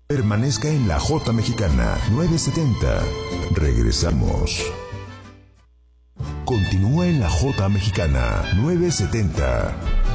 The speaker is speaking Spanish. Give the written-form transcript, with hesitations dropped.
Permanezca en la J Mexicana 970. Regresamos. Continúa en la J Mexicana 970.